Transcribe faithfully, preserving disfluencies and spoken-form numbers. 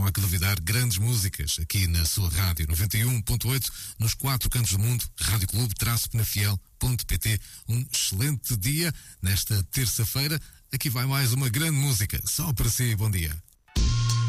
há que duvidar, grandes músicas aqui na sua rádio noventa e um ponto oito, nos quatro cantos do mundo, rádio clube traço penafiel ponto pt. Um excelente dia nesta terça-feira. Aqui vai mais uma grande música, só para si, bom dia.